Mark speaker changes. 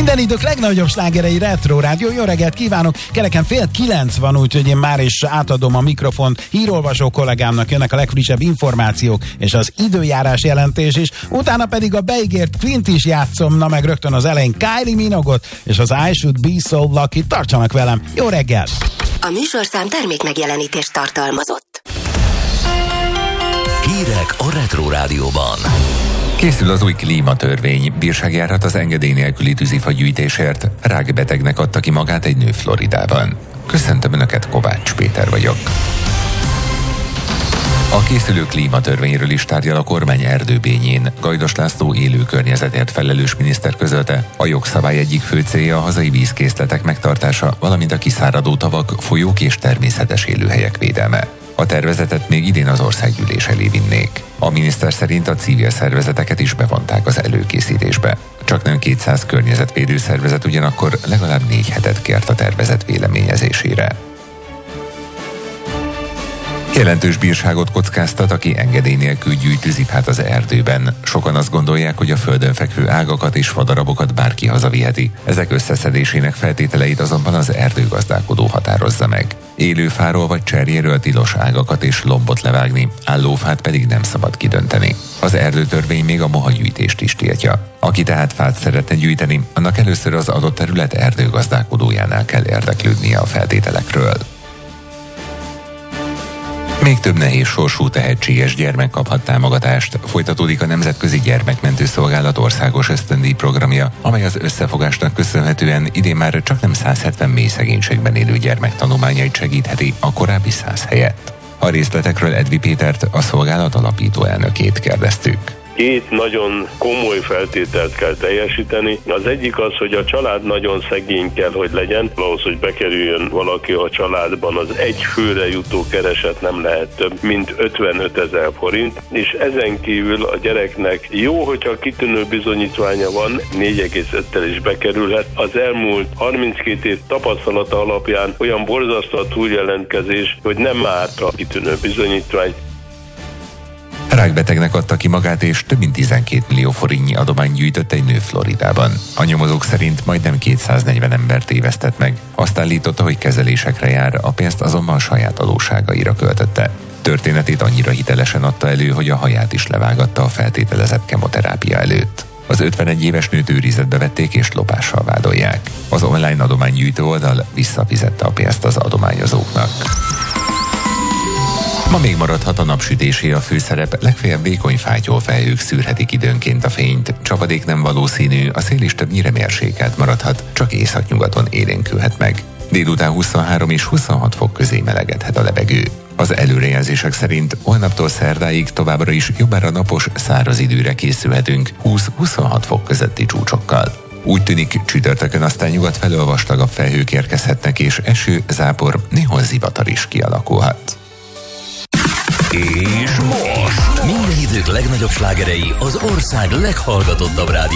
Speaker 1: Minden idők legnagyobb slágerei Retro Rádió. Jó reggelt kívánok! Kereken 8:30 van, úgyhogy én már is átadom a mikrofont hírolvasó kollégámnak. Jönnek a legfrissebb információk és az időjárás jelentés is. Utána pedig a beígért Quint is játszom, na meg rögtön az elején Kylie Minogue-ot és az I Should Be So Lucky. Tartsanak velem! Jó reggel!
Speaker 2: A műsorszám termék megjelenítést tartalmazott.
Speaker 3: Hírek a Retro Rádióban.
Speaker 4: Készül az új klímatörvény. Bírságjárat az engedély nélküli tűzifagyűjtésért. Rákbetegnek adta ki magát egy nő Floridában. Köszöntöm Önöket, Kovács Péter vagyok. A készülő klímatörvényről is tárgyal a kormány erdőbényén. Gajdos László élő környezetért felelős miniszter közölte, a jogszabály egyik fő célja a hazai vízkészletek megtartása, valamint a kiszáradó tavak, folyók és természetes élőhelyek védelme. A tervezetet még idén az országgyűlés elé vinnék. A miniszter szerint a civil szervezeteket is bevonták az előkészítésbe. Csaknem 200 környezetvédő szervezet ugyanakkor legalább 4 hetet kért a tervezet véleményezésére. Jelentős bírságot kockáztat, aki engedély nélkül gyűjt tűzifát az erdőben. Sokan azt gondolják, hogy a földön fekvő ágakat és fadarabokat bárki hazaviheti. Ezek összeszedésének feltételeit azonban az erdőgazdálkodó határozza meg. Élő fáról vagy cserjéről tilos ágakat és lombot levágni, állófát pedig nem szabad kidönteni. Az erdőtörvény még a mohagyűjtést is tiltja. Aki tehát fát szeretne gyűjteni, annak először az adott terület erdőgazdálkodójánál kell érdeklődnie a feltételekről. Még több nehéz sorsú tehetséges gyermek kaphat támogatást. Folytatódik a Nemzetközi Gyermekmentő Szolgálat országos ösztöndíj programja, amely az összefogásnak köszönhetően idén már csaknem 170 mély szegénységben élő gyermek tanulmányait segítheti a korábbi 100 helyett. A részletekről Edvi Pétert, a szolgálat alapító elnökét kérdeztük.
Speaker 5: 2 nagyon komoly feltételt kell teljesíteni. Az egyik az, hogy a család nagyon szegény kell, hogy legyen. Ahhoz, hogy bekerüljön valaki a családban, az egy főre jutó kereset nem lehet több, mint 55 000 forint. És ezen kívül a gyereknek jó, hogyha kitűnő bizonyítványa van, 4,5-tel is bekerülhet. Az elmúlt 32 év tapasztalata alapján olyan borzasztó a túljelentkezés, hogy nem árt a kitűnő bizonyítvány.
Speaker 4: Rákbetegnek adta ki magát, és több mint 12 millió forintnyi adományt gyűjtött egy nő Floridában. A nyomozók szerint majdnem 240 embert tévesztett meg. Azt állította, hogy kezelésekre jár, a pénzt azonban saját adósságaira költötte. Történetét annyira hitelesen adta elő, hogy a haját is levágatta a feltételezett kemoterápia előtt. Az 51 éves nőt őrizetbe vették és lopással vádolják. Az online adománygyűjtő oldal visszafizette a pénzt az adományozóknak. Ma még maradhat a napsütésé a főszerep, legfeljebb vékony fátyolfelhők szűrhetik időnként a fényt. Csapadék nem valószínű, a szél is többnyire mérsékelt maradhat, csak északnyugaton élénkülhet meg. Délután 23 és 26 fok közé melegedhet a levegő. Az előrejelzések szerint holnaptól szerdáig továbbra is jobbára napos, száraz időre készülhetünk 20-26 fok közötti csúcsokkal. Úgy tűnik, csütörtökön aztán nyugat felől vastagabb felhők érkezhetnek, és eső, zápor, néhol zivatar is kialakulhat.
Speaker 3: És most minden idők legnagyobb slágerei az ország leghallgatottabb rádió